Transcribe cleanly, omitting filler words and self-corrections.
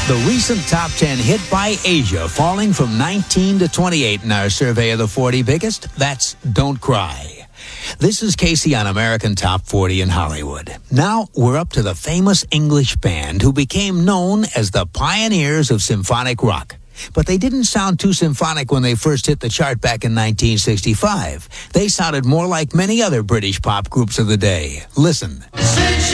The recent top 10 hit by Asia, falling from 19 to 28 in our survey of the 40 biggest. That's Don't Cry. This is Casey on American Top 40 in Hollywood. Now we're up to the famous English band who became known as the pioneers of symphonic rock. But they didn't sound too symphonic when they first hit the chart back in 1965. They sounded more like many other British pop groups of the day. Listen.